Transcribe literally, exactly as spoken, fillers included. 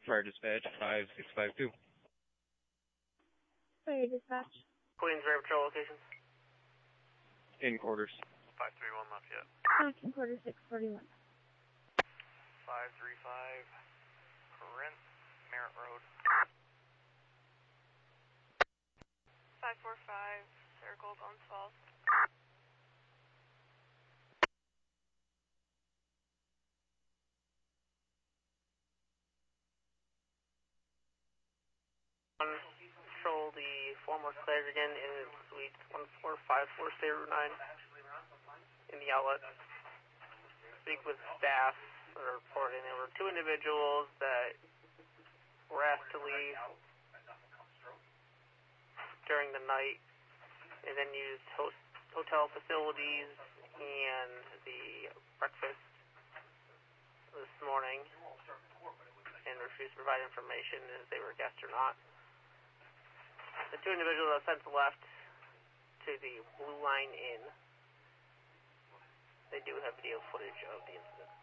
Fire dispatch, five six five two. Fire dispatch. Queens River Patrol location. In quarters. five three one left yet. In quarter six forty-one. five three five, Corinth, Merritt Road. five four five, Circle, Bones Falls. Control the former cleared again in suite one four five four, stay Route nine in the outlet. Speak with staff that are reporting there were two individuals that were asked to leave during the night and then used host, hotel facilities and the breakfast this morning and refused to provide information if they were guests or not. The two individuals have since left to the Blue Line Inn. They do have video footage of the incident.